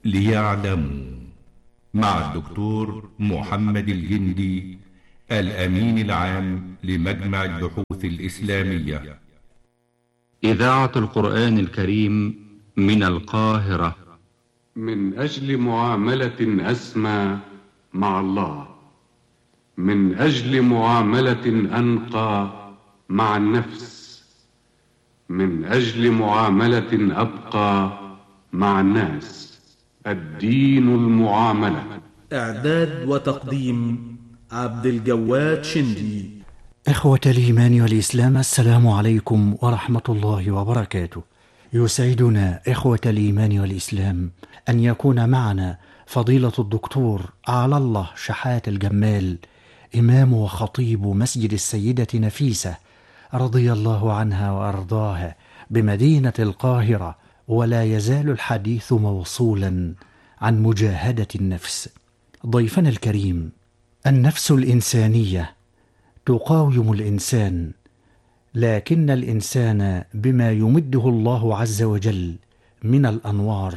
ليعلموا، مع الدكتور محمد الجندي، الأمين العام لمجمع البحوث الإسلامية. إذاعة القرآن الكريم من القاهرة. من أجل معاملة أسمى مع الله، من أجل معاملة أنقى مع النفس، من أجل معاملة أبقى مع الناس. الدين المعاملة. إعداد وتقديم عبد الجواد شندي. إخوة الإيمان والإسلام، السلام عليكم ورحمة الله وبركاته. يسعدنا إخوة الإيمان والإسلام أن يكون معنا فضيلة الدكتور على الله شحات الجمال، إمام وخطيب مسجد السيدة نفيسة رضي الله عنها وأرضاها بمدينة القاهرة، ولا يزال الحديث موصولا عن مجاهدة النفس. ضيفنا الكريم، النفس الإنسانية تقاوم الإنسان، لكن الإنسان بما يمده الله عز وجل من الأنوار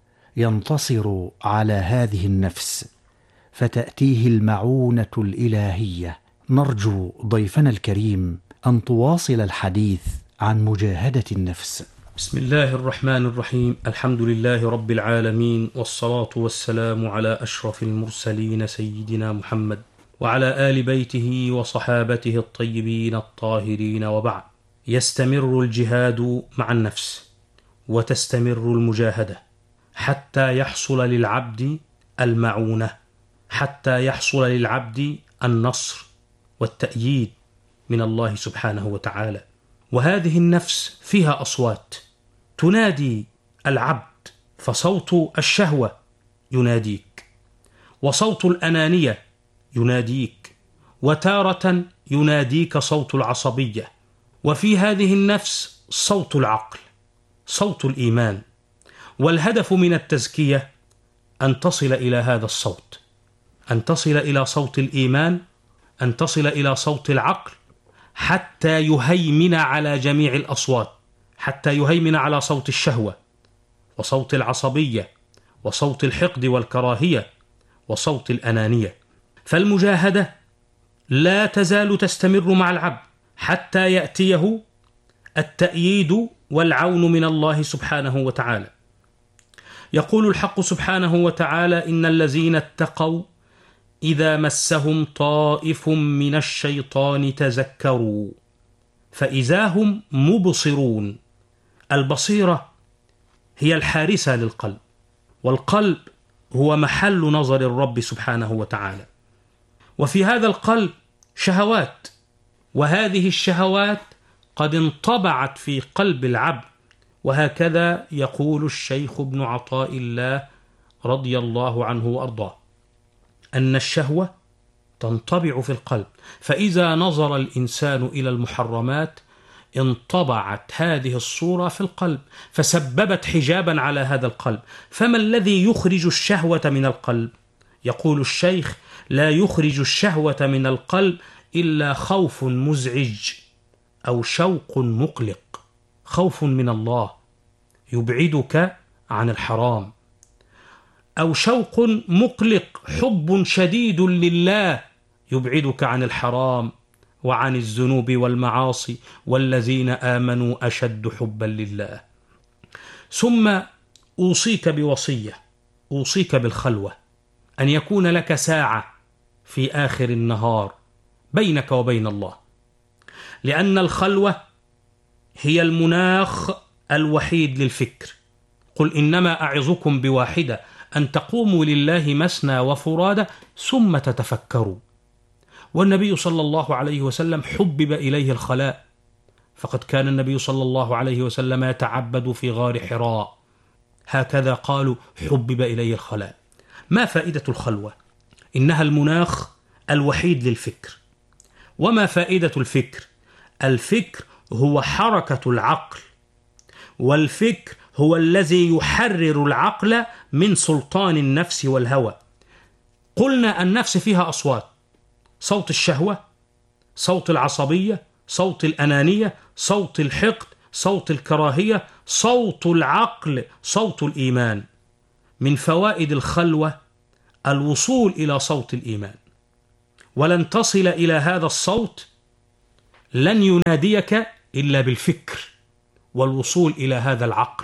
ينتصر على هذه النفس، فتأتيه المعونة الإلهية. نرجو ضيفنا الكريم أن تواصل الحديث عن مجاهدة النفس. بسم الله الرحمن الرحيم. الحمد لله رب العالمين، والصلاة والسلام على أشرف المرسلين سيدنا محمد وعلى آل بيته وصحابته الطيبين الطاهرين، وبعد. يستمر الجهاد مع النفس، وتستمر المجاهدة حتى يحصل للعبد المعونة، حتى يحصل للعبد النصر والتأييد من الله سبحانه وتعالى. وهذه النفس فيها أصوات تنادي العبد، فصوت الشهوة يناديك، وصوت الأنانية يناديك، وتارة يناديك صوت العصبية. وفي هذه النفس صوت العقل، صوت الإيمان. والهدف من التزكية أن تصل إلى هذا الصوت، أن تصل إلى صوت الإيمان، أن تصل إلى صوت العقل، حتى يهيمن على جميع الأصوات، حتى يهيمن على صوت الشهوة وصوت العصبية وصوت الحقد والكراهية وصوت الأنانية. فالمجاهدة لا تزال تستمر مع العبد حتى يأتيه التأييد والعون من الله سبحانه وتعالى. يقول الحق سبحانه وتعالى: إن الذين اتقوا إذا مسهم طائف من الشيطان تذكروا فإذا هم مبصرون. البصيرة هي الحارسة للقلب، والقلب هو محل نظر الرب سبحانه وتعالى. وفي هذا القلب شهوات، وهذه الشهوات قد انطبعت في قلب العبد. وهكذا يقول الشيخ ابن عطاء الله رضي الله عنه وأرضاه أن الشهوة تنطبع في القلب، فإذا نظر الإنسان إلى المحرمات انطبعت هذه الصورة في القلب، فسببت حجابا على هذا القلب. فما الذي يخرج الشهوة من القلب؟ يقول الشيخ: لا يخرج الشهوة من القلب إلا خوف مزعج أو شوق مقلق. خوف من الله يبعدك عن الحرام، أو شوق مقلق، حب شديد لله يبعدك عن الحرام وعن الذنوب والمعاصي، والذين آمنوا أشد حبا لله. ثم أوصيك بوصية، أوصيك بالخلوة، أن يكون لك ساعة في آخر النهار بينك وبين الله، لأن الخلوة هي المناخ الوحيد للفكر. قل إنما أعظكم بواحدة، أن تقوموا لله مثنى وفرادى ثم تتفكروا. والنبي صلى الله عليه وسلم حبب إليه الخلاء، فقد كان النبي صلى الله عليه وسلم يتعبد في غار حراء، هكذا قالوا: حبب إليه الخلاء. ما فائدة الخلوة؟ إنها المناخ الوحيد للفكر. وما فائدة الفكر؟ الفكر هو حركة العقل، والفكر هو الذي يحرر العقل من سلطان النفس والهوى. قلنا النفس فيها أصوات: صوت الشهوة، صوت العصبية، صوت الأنانية، صوت الحقد، صوت الكراهية، صوت العقل، صوت الإيمان. من فوائد الخلوة الوصول إلى صوت الإيمان، ولن تصل إلى هذا الصوت، لن يناديك إلا بالفكر والوصول إلى هذا العقل،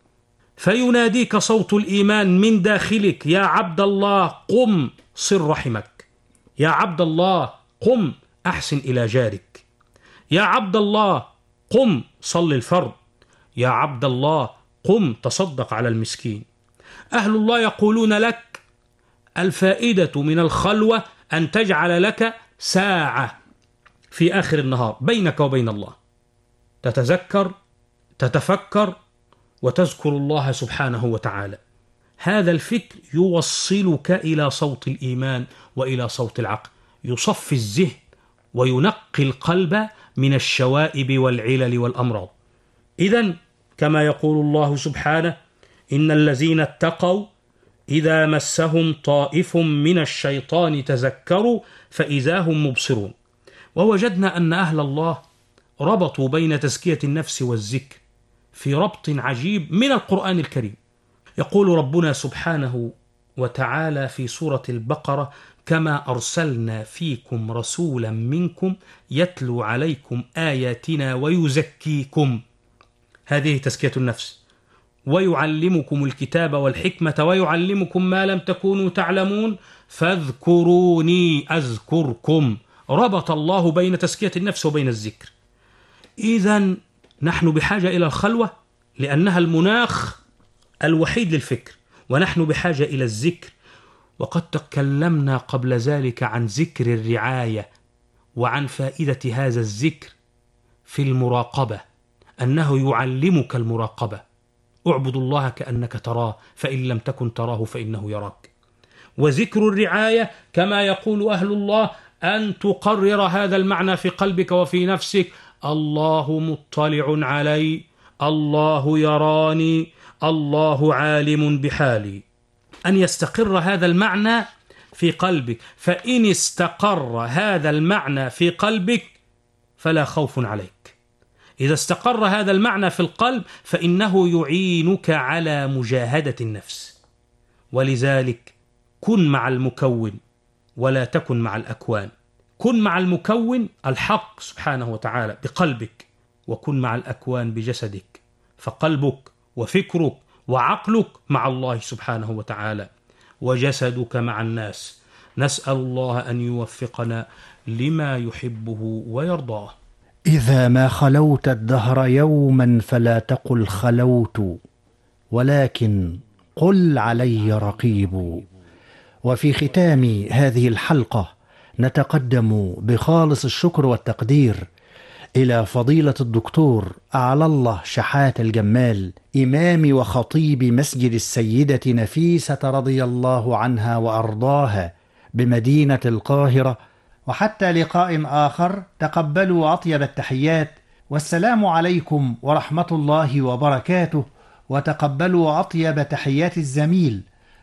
فيناديك صوت الإيمان من داخلك: يا عبد الله قم صل رحمك، يا عبد الله قم أحسن إلى جارك، يا عبد الله قم صل الفرض، يا عبد الله قم تصدق على المسكين. أهل الله يقولون لك الفائدة من الخلوة أن تجعل لك ساعة في آخر النهار بينك وبين الله، تتذكر، تتفكر، وتذكر الله سبحانه وتعالى. هذا الفكر يوصلك إلى صوت الإيمان وإلى صوت العقل، يصفي الذهن وينقي القلب من الشوائب والعلل والأمراض. إذن كما يقول الله سبحانه: إن الذين اتقوا إذا مسهم طائف من الشيطان تذكروا فإذا هم مبصرون. ووجدنا أن أهل الله ربطوا بين تزكية النفس والذكر في ربط عجيب من القرآن الكريم. يقول ربنا سبحانه وتعالى في سورة البقرة: كما أرسلنا فيكم رسولا منكم يتلو عليكم آياتنا ويزكيكم، هذه تزكية النفس، ويعلمكم الكتاب والحكمة ويعلمكم ما لم تكونوا تعلمون فاذكروني أذكركم. ربط الله بين تزكية النفس وبين الذكر. إذن نحن بحاجة إلى الخلوة لأنها المناخ الوحيد للفكر، ونحن بحاجة إلى الذكر. وقد تكلمنا قبل ذلك عن ذكر الرعاية وعن فائدة هذا الذكر في المراقبة، أنه يعلمك المراقبة. اعبد الله كأنك تراه فإن لم تكن تراه فإنه يراك. وذكر الرعاية كما يقول أهل الله أن تقرر هذا المعنى في قلبك وفي نفسك: الله مطلع علي، الله يراني، الله عالم بحالي. أن يستقر هذا المعنى في قلبك، فإن استقر هذا المعنى في قلبك فلا خوف عليك. إذا استقر هذا المعنى في القلب فإنه يعينك على مجاهدة النفس. ولذلك كن مع المكون ولا تكن مع الأكوان. كن مع المكون الحق سبحانه وتعالى بقلبك، وكن مع الأكوان بجسدك، فقلبك وفكرك وعقلك مع الله سبحانه وتعالى، وجسدك مع الناس. نسأل الله أن يوفقنا لما يحبه ويرضاه. إذا ما خلوت الدهر يوما فلا تقل خلوت، ولكن قل علي رقيب. وفي ختام هذه الحلقة نتقدم بخالص الشكر والتقدير إلى فضيلة الدكتور أعلى الله شحات الجمال، إمام وخطيب مسجد السيدة نفيسة رضي الله عنها وأرضاها بمدينة القاهرة. وحتى لقاء آخر، تقبلوا أطيب التحيات، والسلام عليكم ورحمة الله وبركاته. وتقبلوا أطيب تحيات الزميل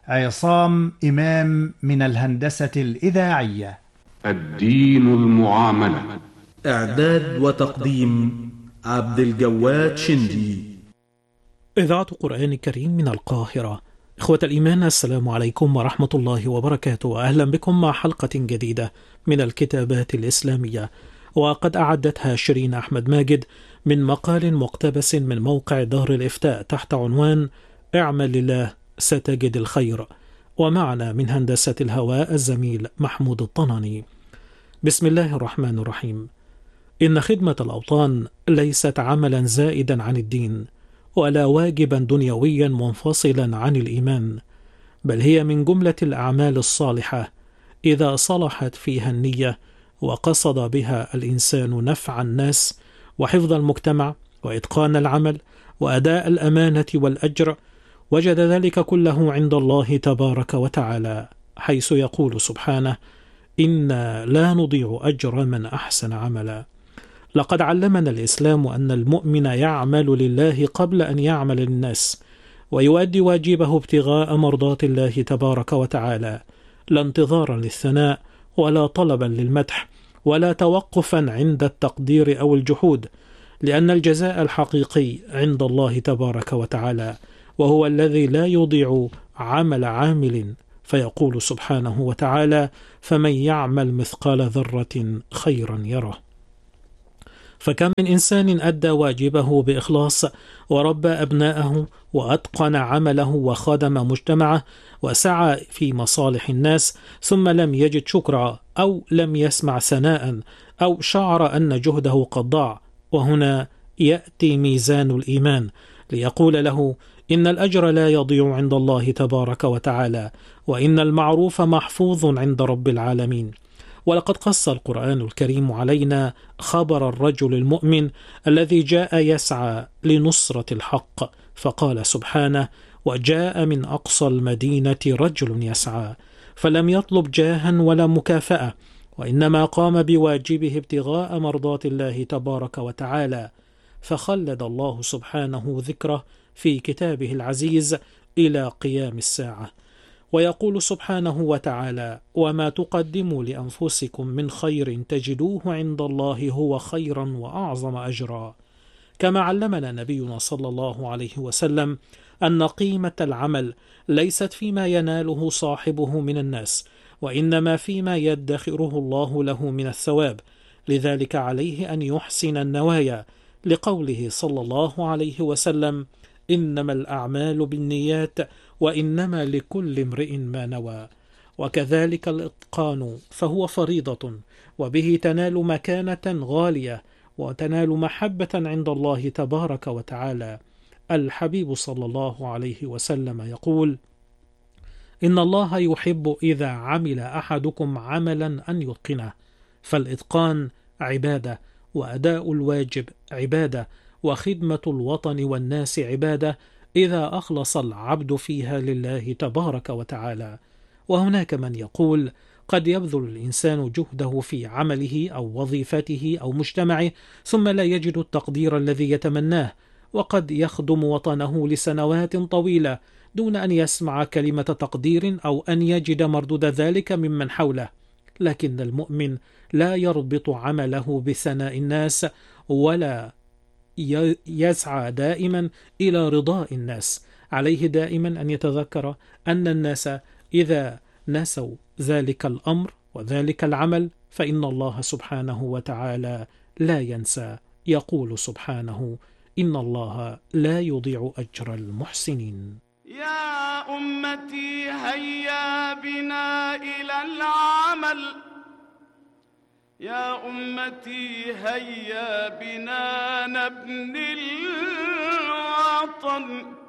عصام إمام من الهندسة الإذاعية. الدين المعاملة. إعداد وتقديم عبد الجواد شندي. إذاعة قرآن كريم من القاهرة. إخوة الإيمان، السلام عليكم ورحمة الله وبركاته، أهلا بكم مع حلقة جديدة من الكتابات الإسلامية، وقد أعدتها شيرين أحمد ماجد من مقال مقتبس من موقع دار الإفتاء تحت عنوان اعمل لله ستجد الخير، ومعنا من هندسة الهواء الزميل محمود الطناني. بسم الله الرحمن الرحيم. إن خدمة الأوطان ليست عملا زائدا عن الدين، ولا واجبا دنيويا منفصلا عن الإيمان، بل هي من جملة الأعمال الصالحة إذا صلحت فيها النية وقصد بها الإنسان نفع الناس وحفظ المجتمع وإتقان العمل وأداء الأمانة والأجر، وجد ذلك كله عند الله تبارك وتعالى، حيث يقول سبحانه: إنا لا نضيع أجر من أحسن عملا. لقد علمنا الإسلام أن المؤمن يعمل لله قبل أن يعمل للناس، ويؤدي واجبه ابتغاء مرضات الله تبارك وتعالى، لا انتظارا للثناء ولا طلبا للمدح ولا توقفا عند التقدير أو الجحود، لأن الجزاء الحقيقي عند الله تبارك وتعالى، وهو الذي لا يضيع عمل عامل، فيقول سبحانه وتعالى: فمن يعمل مثقال ذرة خيرا يره. فكم من إنسان أدى واجبه بإخلاص وربى أبناءه وأتقن عمله وخدم مجتمعه وسعى في مصالح الناس، ثم لم يجد شكرا أو لم يسمع ثناء أو شعر أن جهده قد ضاع. وهنا يأتي ميزان الإيمان ليقول له: إن الأجر لا يضيع عند الله تبارك وتعالى، وإن المعروف محفوظ عند رب العالمين. ولقد قص القرآن الكريم علينا خبر الرجل المؤمن الذي جاء يسعى لنصرة الحق، فقال سبحانه: وجاء من أقصى المدينة رجل يسعى، فلم يطلب جاها ولا مكافأة، وإنما قام بواجبه ابتغاء مرضات الله تبارك وتعالى، فخلد الله سبحانه ذكره في كتابه العزيز إلى قيام الساعة. ويقول سبحانه وتعالى: وما تقدموا لأنفسكم من خير تجدوه عند الله هو خيرا وأعظم أجرا. كما علمنا نبينا صلى الله عليه وسلم أن قيمة العمل ليست فيما يناله صاحبه من الناس، وإنما فيما يدخره الله له من الثواب. لذلك عليه أن يحسن النوايا، لقوله صلى الله عليه وسلم: إنما الأعمال بالنيات وإنما لكل امرئ ما نوى. وكذلك الإتقان فهو فريضة، وبه تنال مكانة غالية وتنال محبة عند الله تبارك وتعالى. الحبيب صلى الله عليه وسلم يقول: إن الله يحب إذا عمل أحدكم عملا أن يتقنه. فالإتقان عبادة، وأداء الواجب عبادة، وخدمة الوطن والناس عبادة إذا أخلص العبد فيها لله تبارك وتعالى. وهناك من يقول: قد يبذل الإنسان جهده في عمله أو وظيفته أو مجتمعه ثم لا يجد التقدير الذي يتمناه، وقد يخدم وطنه لسنوات طويلة دون أن يسمع كلمة تقدير أو أن يجد مردود ذلك ممن حوله. لكن المؤمن لا يربط عمله بثناء الناس، ولا يسعى دائما إلى رضاء الناس. عليه دائما أن يتذكر أن الناس إذا نسوا ذلك الأمر وذلك العمل فإن الله سبحانه وتعالى لا ينسى. يقول سبحانه: إن الله لا يضيع أجر المحسنين. يا أمتي هيا بنا إلى العمل، يا أمتي هيا بنا نبني الوطن،